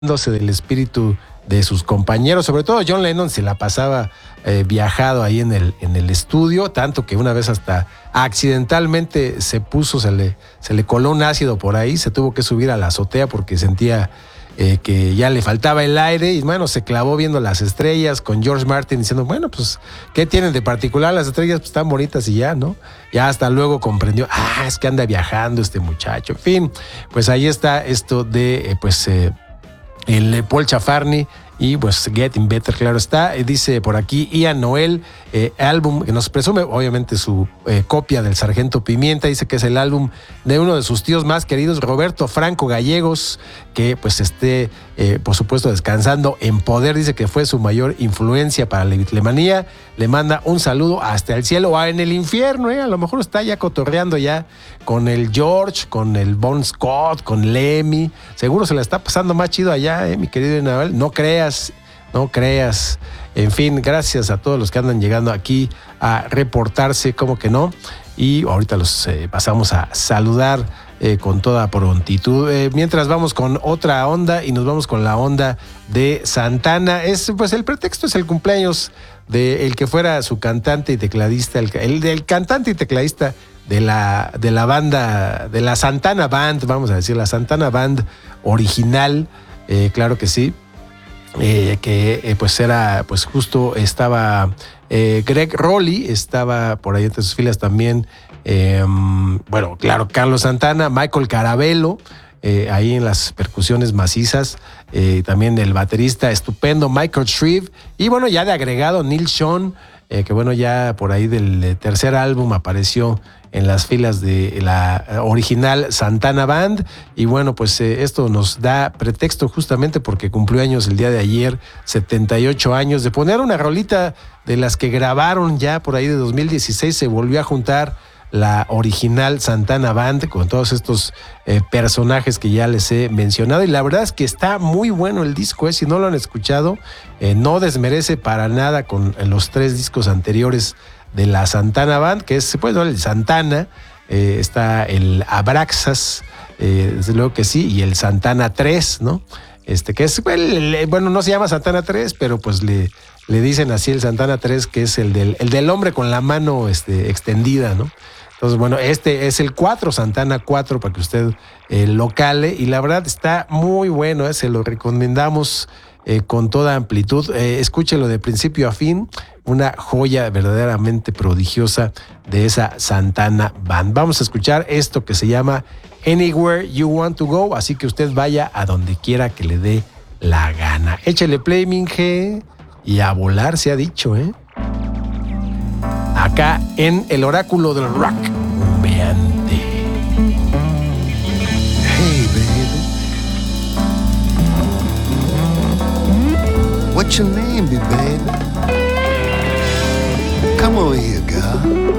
del espíritu de sus compañeros, sobre todo John Lennon se la pasaba viajado ahí en el estudio, tanto que una vez hasta accidentalmente se le coló un ácido por ahí, se tuvo que subir a la azotea porque sentía que ya le faltaba el aire y bueno, se clavó viendo las estrellas con George Martin diciendo, bueno, pues, ¿qué tienen de particular? Las estrellas pues, están bonitas y ya, ¿no? Ya hasta luego comprendió, es que anda viajando este muchacho. En fin, pues ahí está esto de, el Paul Chafarny y pues Getting Better, claro está. Dice por aquí Ian Noel, álbum que nos presume obviamente su copia del Sargento Pimienta, dice que es el álbum de uno de sus tíos más queridos, Roberto Franco Gallegos, que pues esté por supuesto descansando en poder, dice que fue su mayor influencia para la Beatlemanía, le manda un saludo hasta el cielo o en el infierno, a lo mejor está ya cotorreando ya con el George, con el Bon Scott, con Lemmy, seguro se la está pasando más chido allá, mi querido Naval, no creas. En fin, gracias a todos los que andan llegando aquí a reportarse, como que no, y ahorita los pasamos a saludar con toda prontitud. Mientras vamos con otra onda y nos vamos con la onda de Santana. Pues el pretexto es el cumpleaños de el que fuera su cantante y tecladista, el del cantante y tecladista de la banda, de la Santana Band, vamos a decir, la Santana Band original, claro que sí. Pues justo estaba Greg Rowley, estaba por ahí entre sus filas también, claro, Carlos Santana, Michael Carabello, ahí en las percusiones macizas, también el baterista estupendo Michael Shreve, y bueno, ya de agregado Neil Schon, que bueno, ya por ahí del tercer álbum apareció en las filas de la original Santana Band. Y bueno, pues esto nos da pretexto justamente porque cumplió años el día de ayer, 78 años, de poner una rolita de las que grabaron ya por ahí de 2016. Se volvió a juntar la original Santana Band con todos estos personajes que ya les he mencionado. Y la verdad es que está muy bueno el disco, si no lo han escuchado, no desmerece para nada con los tres discos anteriores de la Santana Band, que es el Santana, está el Abraxas, desde luego que sí, y el Santana 3, ¿no? Que es, no se llama Santana 3, pero pues le dicen así el Santana 3, que es el del hombre con la mano extendida, ¿no? Entonces, bueno, este es el 4, Santana 4, para que usted lo cale, y la verdad está muy bueno, se lo recomendamos con toda amplitud. Escúchelo de principio a fin, una joya verdaderamente prodigiosa de esa Santana Band. Vamos a escuchar esto que se llama Anywhere You Want to Go, así que usted vaya a donde quiera que le dé la gana. Échele play, Minge, y a volar se ha dicho, acá en el oráculo del rock humbeante. Hey, baby. What's your name, baby? Come over here, girl.